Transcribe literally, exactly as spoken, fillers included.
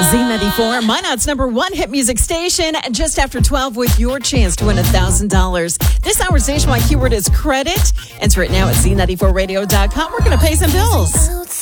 Z ninety-four, Minot's number one hit music station, just after twelve with your chance to win one thousand dollars. This hour's nationwide keyword is credit. Enter it now at Z ninety-four radio dot com. We're going to pay some bills.